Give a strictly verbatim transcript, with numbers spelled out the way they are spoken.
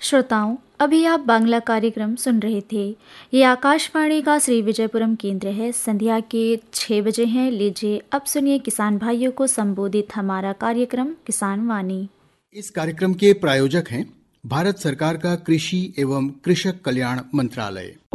श्रोताओं, अभी आप बांग्ला कार्यक्रम सुन रहे थे। ये आकाशवाणी का श्री विजयपुरम केंद्र है। संध्या के छः बजे हैं। लीजिए अब सुनिए किसान भाइयों को संबोधित हमारा कार्यक्रम किसान वाणी। इस कार्यक्रम के प्रायोजक हैं भारत सरकार का कृषि एवं कृषक कल्याण मंत्रालय।